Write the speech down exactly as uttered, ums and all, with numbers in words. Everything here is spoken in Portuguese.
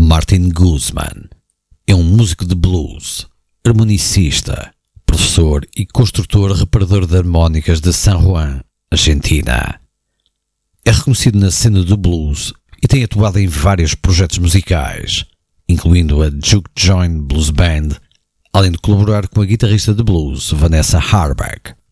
Martin Guzman é um músico de blues, harmonicista, professor e construtor reparador de harmónicas de San Juan, Argentina. É reconhecido na cena do blues e tem atuado em vários projetos musicais, incluindo a Juke Joint Blues Band, além de colaborar com a guitarrista de blues Vanessa Harbeck.